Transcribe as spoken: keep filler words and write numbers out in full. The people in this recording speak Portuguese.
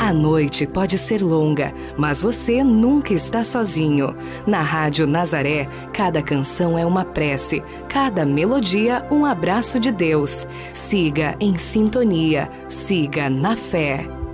A noite pode ser longa, mas você nunca está sozinho. Na Rádio Nazaré, cada canção é uma prece, cada melodia um abraço de Deus. Siga em sintonia, siga na fé.